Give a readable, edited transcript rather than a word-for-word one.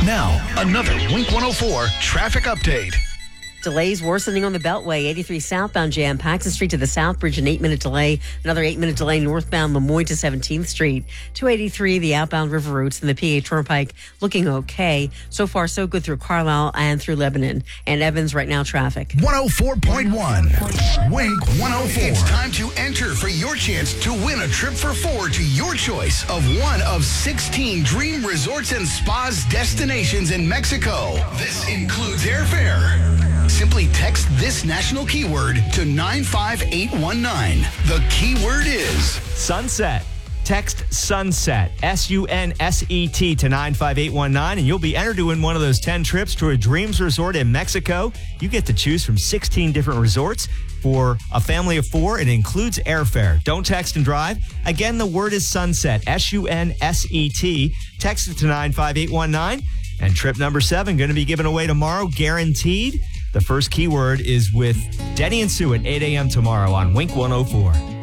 Now, another Wink 104 traffic update. Delays worsening on the Beltway. 83 southbound jam, Paxton Street to the South Bridge, an 8-minute delay. Another 8-minute delay northbound Lemoyne to 17th Street. 283, the outbound river routes, and the PA Turnpike looking okay. So far, so good through Carlisle and through Lebanon. And Evans right now traffic. 104.1. Wink 104. It's time to enter for your chance to win a trip for four to your choice of one of 16 dream resorts and spas destinations in Mexico. This includes airfare. Simply text this national keyword to 95819. The keyword is Sunset. Text Sunset, S-U-N-S-E-T to 95819, and you'll be entered to win one of those 10 trips to a Dreams Resort in Mexico. You get to choose from 16 different resorts for a family of four. It includes airfare. Don't text and drive. Again, the word is Sunset, S-U-N-S-E-T. Text it to 95819. And trip number 7 going to be given away tomorrow, guaranteed. The first keyword is with Denny and Sue at 8 a.m. tomorrow on Wink 104.